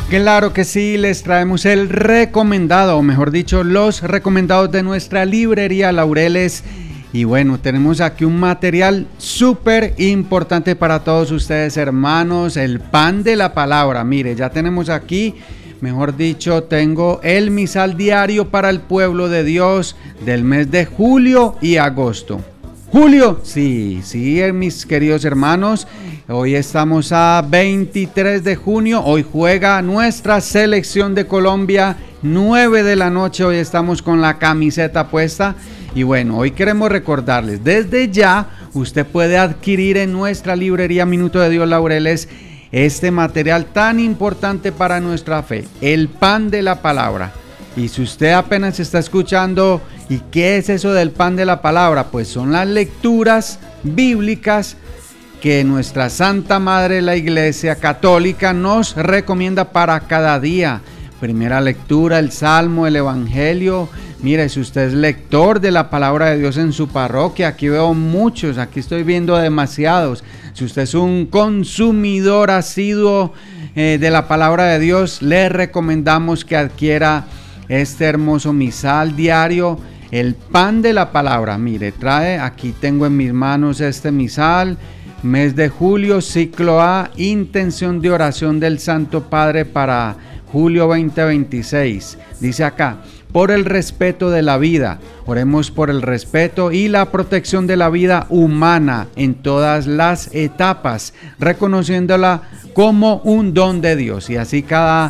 Claro que sí, les traemos el recomendado, o mejor dicho, los recomendados de nuestra librería Laureles. Y bueno, tenemos aquí un material súper importante para todos ustedes, hermanos, el pan de la palabra. Mire, ya tenemos aquí, mejor dicho, tengo el misal diario para el pueblo de Dios del mes de julio y agosto. Julio, sí, mis queridos hermanos, hoy estamos a 23 de junio, hoy juega nuestra selección de Colombia, 9 de la noche, hoy estamos con la camiseta puesta y bueno, hoy queremos recordarles, desde ya usted puede adquirir en nuestra librería Minuto de Dios Laureles este material tan importante para nuestra fe, el pan de la palabra. Y si usted apenas está escuchando, ¿y qué es eso del pan de la palabra? Pues son las lecturas bíblicas que nuestra Santa Madre la Iglesia Católica nos recomienda para cada día. Primera lectura, el Salmo, el Evangelio. Mire, si usted es lector de la palabra de Dios en su parroquia, aquí veo muchos, aquí estoy viendo demasiados. Si usted es un consumidor asiduo de la palabra de Dios, le recomendamos que adquiera este hermoso misal diario, el pan de la palabra. Mire, aquí tengo en mis manos este misal, mes de julio, ciclo A, intención de oración del Santo Padre para julio 2026. Dice acá, por el respeto de la vida, oremos por el respeto y la protección de la vida humana en todas las etapas, reconociéndola como un don de Dios. Y así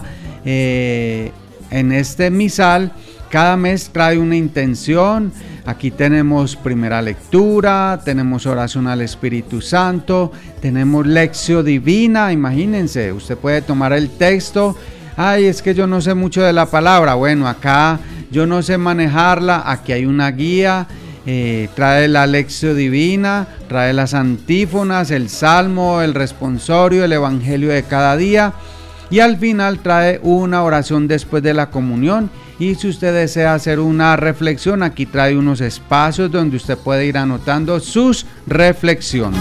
en este misal, cada mes trae una intención. Aquí tenemos primera lectura, tenemos oración al Espíritu Santo, tenemos lección divina. Imagínense, usted puede tomar el texto. Ay, es que yo no sé mucho de la palabra. Bueno, acá yo no sé manejarla. Aquí hay una guía. Trae la lección divina, trae las antífonas, el salmo, el responsorio, el evangelio de cada día. Y al final trae una oración después de la comunión. Y si usted desea hacer una reflexión, aquí trae unos espacios donde usted puede ir anotando sus reflexiones.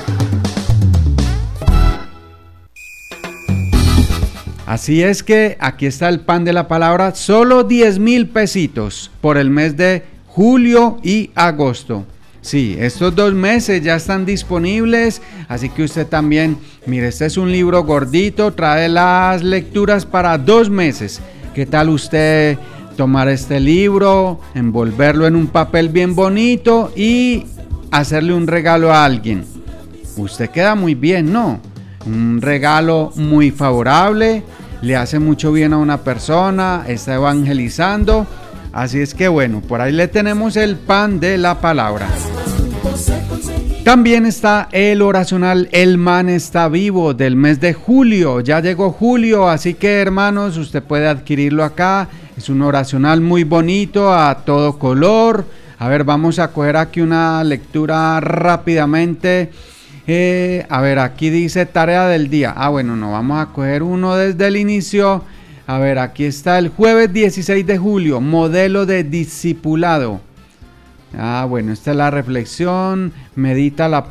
Así es que aquí está el pan de la palabra, solo 10,000 pesitos por el mes de julio y agosto. Sí, estos 2 meses ya están disponibles, así que usted también, mire, este es un libro gordito, trae las lecturas para 2 meses. ¿Qué tal usted tomar este libro, envolverlo en un papel bien bonito y hacerle un regalo a alguien? Usted queda muy bien, ¿no? Un regalo muy favorable, le hace mucho bien a una persona, está evangelizando. Así es que bueno, por ahí le tenemos el pan de la palabra. También está el oracional El Man está vivo del mes de julio. Ya llegó julio, así que hermanos, usted puede adquirirlo acá. Es un oracional muy bonito, a todo color. A ver, vamos a coger aquí una lectura rápidamente. A ver, aquí dice tarea del día. Bueno, no, vamos a coger uno desde el inicio. A ver, aquí está el jueves 16 de julio, modelo de discipulado. Bueno, esta es la reflexión. Medita la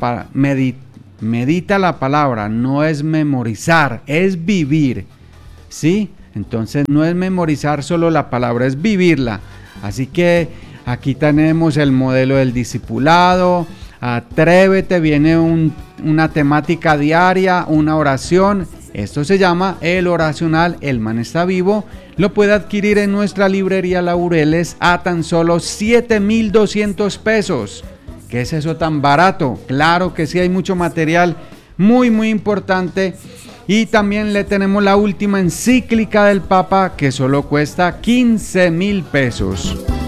palabra, no es memorizar, es vivir. ¿Sí? Entonces no es memorizar solo la palabra, es vivirla. Así que aquí tenemos el modelo del discipulado. Atrévete, viene una temática diaria, una oración. Esto se llama el oracional El Man está vivo. Lo puede adquirir en nuestra librería Laureles a tan solo 7,200 pesos. ¿Qué es eso tan barato? Claro que sí, hay mucho material muy importante. Y también le tenemos la última encíclica del Papa que solo cuesta 15,000 pesos.